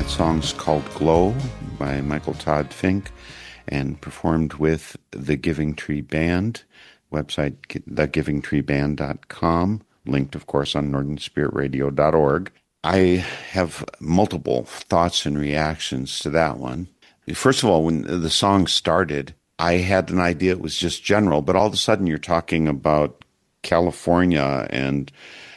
That song's called Glow by Michael Todd Fink and performed with the Giving Tree Band, website thegivingtreeband.com, linked, of course, on northernspiritradio.org. I have multiple thoughts and reactions to that one. First of all, when the song started, I had an idea it was just general, but all of a sudden you're talking about California and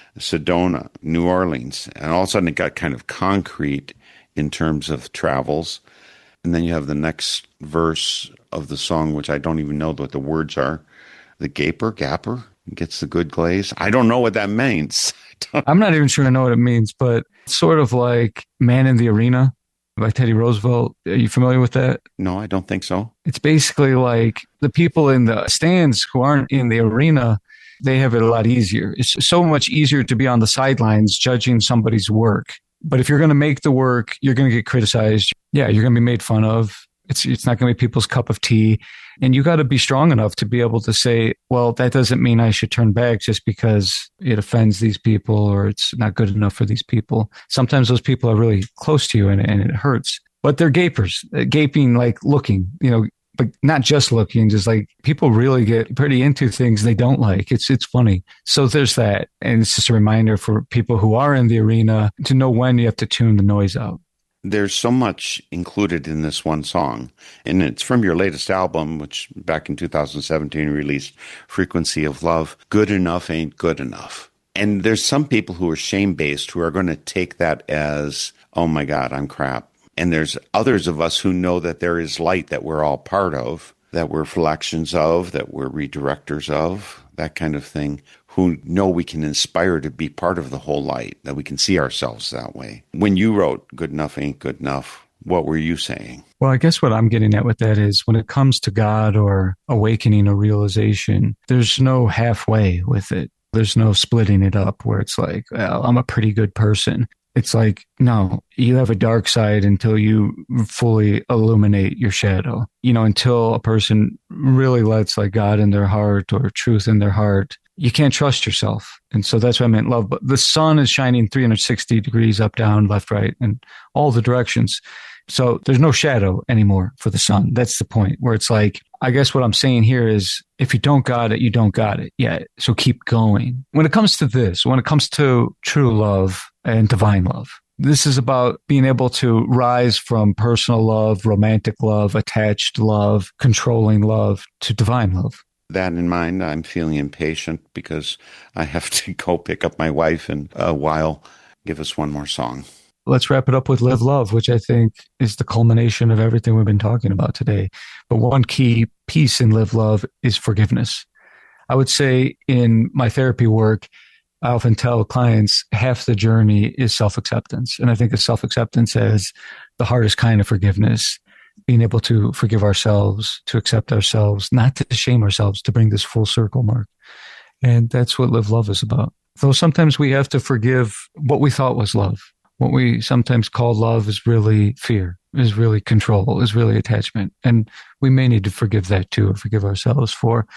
Sedona, New Orleans, and all of a sudden it got kind of concrete in terms of travels. And then you have the next verse of the song, which I don't even know what the words are. The gapper gets the good glaze. I don't know what that means. I'm not even sure I know what it means, but it's sort of like Man in the Arena by Teddy Roosevelt. Are you familiar with that? No, I don't think so. It's basically like the people in the stands who aren't in the arena, they have it a lot easier. It's so much easier to be on the sidelines judging somebody's work. But if you're going to make the work, you're going to get criticized. Yeah, you're going to be made fun of. It's not going to be people's cup of tea. And you got to be strong enough to be able to say, well, that doesn't mean I should turn back just because it offends these people or it's not good enough for these people. Sometimes those people are really close to you and it hurts. But they're gapers, gaping, like looking, but not just looking, just like people really get pretty into things they don't like. It's funny. So there's that. And it's just a reminder for people who are in the arena to know when you have to tune the noise out. There's so much included in this one song, and it's from your latest album, which back in 2017 released Frequency of Love. Good enough ain't good enough. And there's some people who are shame-based who are going to take that as, oh my God, I'm crap. And there's others of us who know that there is light that we're all part of, that we're reflections of, that we're redirectors of, that kind of thing, who know we can inspire to be part of the whole light, that we can see ourselves that way. When you wrote Good Enough Ain't Good Enough, what were you saying? Well, I guess what I'm getting at with that is when it comes to God or awakening or realization, there's no halfway with it. There's no splitting it up where it's like, well, I'm a pretty good person. It's like, no, you have a dark side until you fully illuminate your shadow. Until a person really lets like God in their heart or truth in their heart, you can't trust yourself. And so that's what I meant love. But the sun is shining 360 degrees up, down, left, right, and all the directions. So there's no shadow anymore for the sun. That's the point where it's like, I guess what I'm saying here is if you don't got it, you don't got it yet. So keep going. When it comes to this, when it comes to true love and divine love, this is about being able to rise from personal love, romantic love, attached love, controlling love to divine love. That in mind, I'm feeling impatient because I have to go pick up my wife in a while. Give us one more song. Let's wrap it up with Live Love, which I think is the culmination of everything we've been talking about today. But one key piece in Live Love is forgiveness. I would say in my therapy work, I often tell clients half the journey is self-acceptance. And I think of self-acceptance as the hardest kind of forgiveness, being able to forgive ourselves, to accept ourselves, not to shame ourselves, to bring this full circle, Mark. And that's what Live Love is about. Though sometimes we have to forgive what we thought was love. What we sometimes call love is really fear, is really control, is really attachment. And we may need to forgive that too, or forgive ourselves for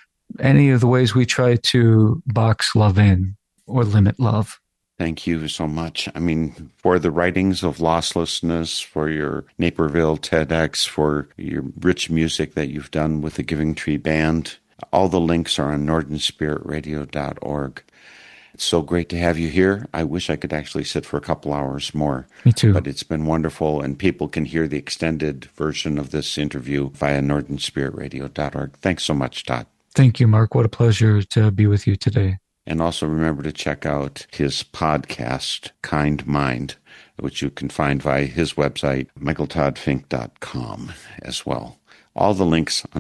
any of the ways we try to box love in or limit love. Thank you so much. I mean, for the writings of Losslessness, for your Naperville TEDx, for your rich music that you've done with the Giving Tree Band, all the links are on northernspiritradio.org. It's so great to have you here. I wish I could actually sit for a couple hours more. Me too. But it's been wonderful, and people can hear the extended version of this interview via northernspiritradio.org. Thanks so much, Todd. Thank you, Mark. What a pleasure to be with you today. And also remember to check out his podcast, Kind Mind, which you can find via his website, michaeltoddfink.com as well. All the links on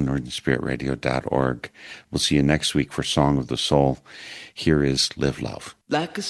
northernspiritradio.org. We'll see you next week for Song of the Soul. Here is Live Love. Like a